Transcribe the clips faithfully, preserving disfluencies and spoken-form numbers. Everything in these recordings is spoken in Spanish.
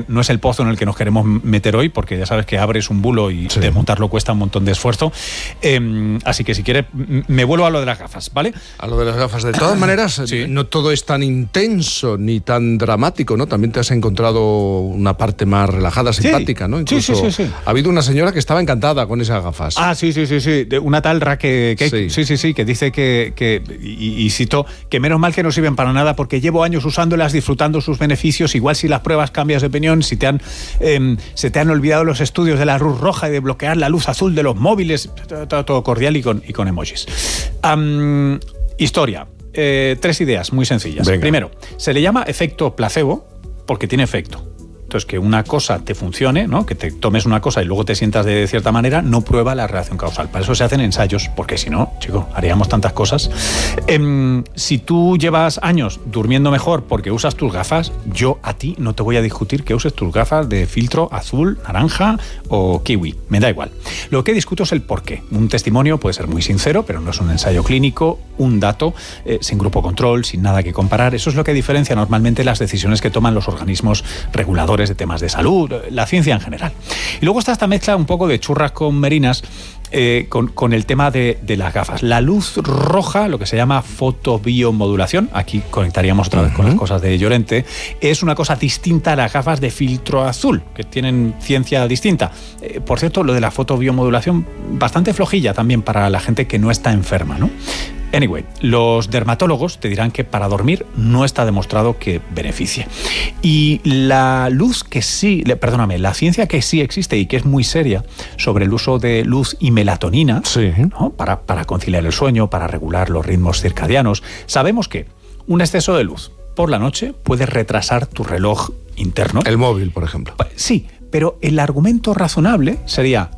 no es el pozo en el que nos queremos meter hoy, porque ya sabes que abres un bulo y sí. desmontarlo cuesta un montón de esfuerzo. Eh, así que si quieres, me vuelvo a lo de las gafas, ¿vale? A lo de las gafas. De todas maneras, sí. no todo es tan intenso ni tan dramático, ¿no? También te has encontrado una parte más relajada, simpática, sí. ¿no? Incluso sí, sí, sí, sí. ha habido una señora que estaba encantada con esas gafas. Ah, sí, sí, sí, sí. Una tal Raque Cake. Sí. sí, sí, sí, que dice que, que y, y cito, que menos mal que no sirven para nada porque llevo años usándolas, disfrutando sus beneficios. Igual si las pruebas cambias de opinión, si te han, eh, se te han olvidado los estudios de la luz roja y de bloquear la luz azul de los móviles, todo, todo cordial y con, y con emojis. Um, historia. Eh, tres ideas muy sencillas. Venga. Primero, se le llama efecto placebo porque tiene efecto. Entonces, que una cosa te funcione, ¿no? Que te tomes una cosa y luego te sientas de cierta manera, no prueba la relación causal. Para eso se hacen ensayos, porque si no, chico, haríamos tantas cosas. Eh, si tú llevas años durmiendo mejor porque usas tus gafas, yo a ti no te voy a discutir que uses tus gafas de filtro azul, naranja o kiwi. Me da igual. Lo que discuto es el por qué. Un testimonio puede ser muy sincero, pero no es un ensayo clínico, un dato, eh, sin grupo control, sin nada que comparar. Eso es lo que diferencia normalmente las decisiones que toman los organismos reguladores de temas de salud, la ciencia en general. Y luego está esta mezcla un poco de churras con merinas eh, con, con el tema de, de las gafas. La luz roja, lo que se llama fotobiomodulación, aquí conectaríamos otra vez uh-huh. con las cosas de Llorente, es una cosa distinta a las gafas de filtro azul, que tienen ciencia distinta. Eh, por cierto, lo de la fotobiomodulación, bastante flojilla también para la gente que no está enferma, ¿no? Anyway, los dermatólogos te dirán que para dormir no está demostrado que beneficie. Y la luz que sí, perdóname, la ciencia que sí existe y que es muy seria sobre el uso de luz y melatonina, sí. ¿no? para, para conciliar el sueño, para regular los ritmos circadianos, sabemos que un exceso de luz por la noche puede retrasar tu reloj interno. El móvil, por ejemplo. Sí, pero el argumento razonable sería...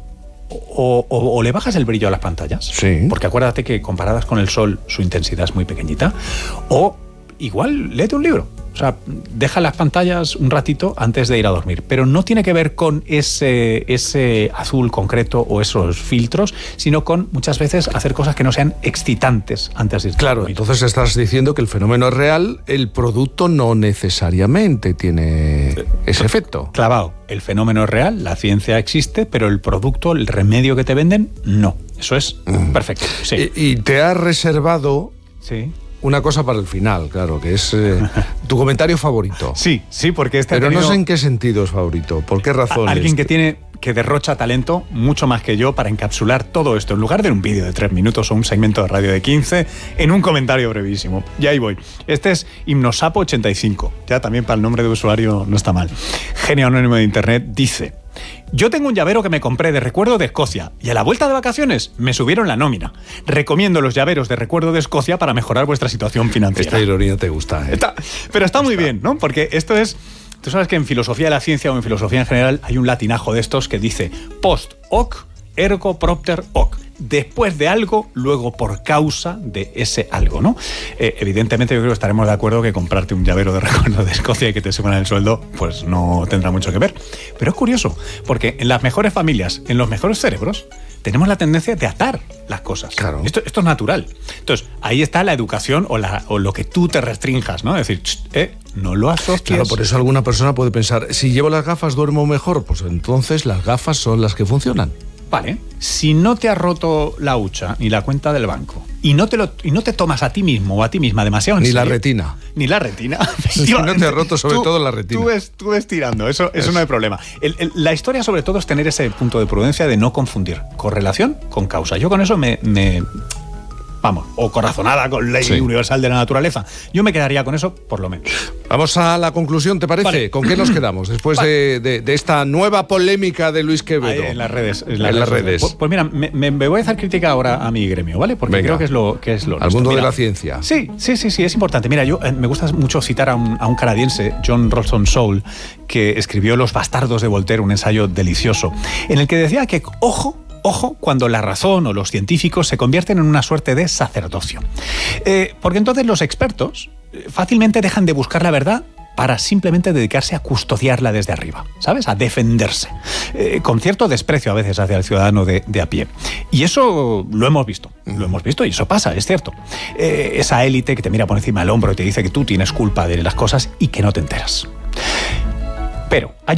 O, o, o le bajas el brillo a las pantallas, sí. porque acuérdate que comparadas con el sol su intensidad es muy pequeñita, o igual léete un libro, o sea, deja las pantallas un ratito antes de ir a dormir, pero no tiene que ver con ese, ese azul concreto o esos filtros, sino con muchas veces hacer cosas que no sean excitantes antes de ir Claro, a dormir. Entonces estás diciendo que el fenómeno es real, el producto no necesariamente tiene ese efecto. Clavado, el fenómeno es real, la ciencia existe, pero el producto, el remedio que te venden, no. Eso es mm. perfecto. Sí. Y, y te has reservado... Sí. Una cosa para el final, claro, que es eh, tu comentario favorito. Sí, sí, porque este Pero ha tenido... no sé en qué sentido es favorito, por qué razón. Alguien que tiene, que derrocha talento, mucho más que yo, para encapsular todo esto, en lugar de un vídeo de tres minutos o un segmento de radio de quince, en un comentario brevísimo. Y ahí voy. Este es Himnosapo ochenta y cinco. Ya también para el nombre de usuario no está mal. Genio anónimo de internet dice... Yo tengo un llavero que me compré de recuerdo de Escocia y a la vuelta de vacaciones me subieron la nómina. Recomiendo los llaveros de recuerdo de Escocia para mejorar vuestra situación financiera. Esta ironía te gusta, ¿eh? Está, pero está muy está. bien, ¿no? Porque esto es... Tú sabes que en filosofía de la ciencia o en filosofía en general hay un latinajo de estos que dice post hoc ergo propter hoc. Después de algo, luego por causa de ese algo, ¿no? Eh, evidentemente yo creo que estaremos de acuerdo que comprarte un llavero de recuerdo de Escocia y que te suban el sueldo, pues no tendrá mucho que ver. Pero es curioso, porque en las mejores familias, en los mejores cerebros, tenemos la tendencia de atar las cosas. Claro. Esto, esto es natural. Entonces, ahí está la educación o, la, o lo que tú te restrinjas, ¿no? Es decir, eh, no lo asocies. Claro, por eso alguna persona puede pensar, si llevo las gafas duermo mejor, pues entonces las gafas son las que funcionan. Vale, si no te has roto la hucha ni la cuenta del banco y no te lo y no te tomas a ti mismo o a ti misma demasiado en Ni serio, la retina. Ni la retina. Si no te has roto sobre tú, todo la retina. Tú ves, tú ves tirando, eso, eso no hay problema. El, el, la historia sobre todo es tener ese punto de prudencia de no confundir correlación con causa. Yo con eso me... me Vamos, o corazonada con ley sí. universal de la naturaleza. Yo me quedaría con eso, por lo menos. Vamos a la conclusión, ¿te parece? Vale. ¿Con qué nos quedamos después vale. de, de, de esta nueva polémica de Luis Quevedo? Ahí, en las redes. En las, en las redes. redes. Pues, pues mira, me, me voy a hacer crítica ahora a mi gremio, ¿vale? Porque Venga. creo que es lo que es lo Al nuestro. mundo mira, de la ciencia. Sí, sí, sí, sí, es importante. Mira, yo eh, me gusta mucho citar a un, a un canadiense, John Ralston Saul, que escribió Los bastardos de Voltaire, un ensayo delicioso, en el que decía que, ojo, Ojo cuando la razón o los científicos se convierten en una suerte de sacerdocio. Eh, porque entonces los expertos fácilmente dejan de buscar la verdad para simplemente dedicarse a custodiarla desde arriba, ¿sabes? A defenderse. Eh, con cierto desprecio a veces hacia el ciudadano de, de a pie. Y eso lo hemos visto. Lo hemos visto y eso pasa, es cierto. Eh, esa élite que te mira por encima del hombro y te dice que tú tienes culpa de las cosas y que no te enteras. Pero hay